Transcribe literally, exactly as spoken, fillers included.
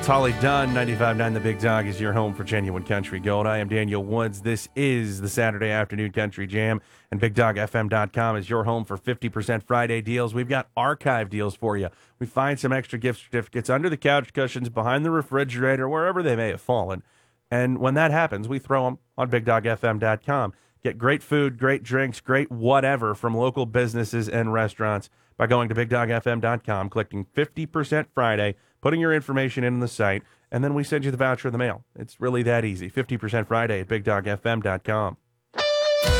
It's Holly Dunn, ninety-five point nine The Big Dog is your home for genuine country gold. I am Daniel Woods. This is the Saturday Afternoon Country Jam, and big dog f m dot com is your home for fifty percent Friday deals. We've got archive deals for you. We find some extra gift certificates under the couch cushions, behind the refrigerator, wherever they may have fallen. And when that happens, we throw them on big dog f m dot com. Get great food, great drinks, great whatever from local businesses and restaurants by going to big dog f m dot com, clicking fifty percent Friday, putting your information in the site, and then we send you the voucher in the mail. It's really that easy. fifty percent Friday at big dog f m dot com.